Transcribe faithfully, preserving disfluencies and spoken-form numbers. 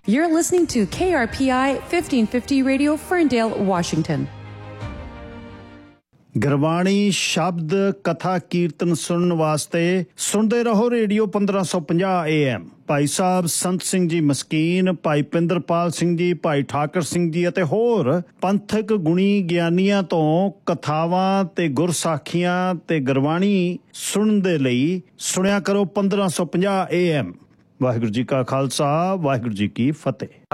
You're listening to K R P I fifteen fifty Radio, Ferndale, Washington. Gurbani ਸ਼ਬਦ ਕਥਾ ਕੀਰਤਨ ਸੁਣਨ ਵਾਸਤੇ ਸੁਣਦੇ ਰਹੋ ਰੇਡੀਓ ਪੰਦਰਾਂ ਸੌ ਪੰਜਾਹ ਏ ਐਮ। ਭਾਈ ਸਾਹਿਬ ਸੰਤ ਸਿੰਘ ਜੀ ਮਸਕੀਨ, ਭਾਈ ਪਿੰਦਰਪਾਲ ਸਿੰਘ ਜੀ, ਭਾਈ ਠਾਕਰ ਸਿੰਘ ਜੀ ਅਤੇ ਹੋਰ ਪੰਥਕ ਗੁਣੀ ਗਿਆਨੀਆਂ ਤੋਂ ਕਥਾਵਾਂ ਤੇ ਗੁਰਸਾਖੀਆਂ ਤੇ ਗੁਰਬਾਣੀ ਸੁਣਨ ਦੇ ਲਈ ਸੁਣਿਆ ਕਰੋ ਪੰਦਰਾਂ ਸੌ ਪੰਜਾਹ ਏ ਐਮ। ਵਾਹਿਗੁਰੂ ਜੀ ਕਾ ਖਾਲਸਾ, ਵਾਹਿਗੁਰੂ ਜੀ ਕੀ ਫਤਿਹ।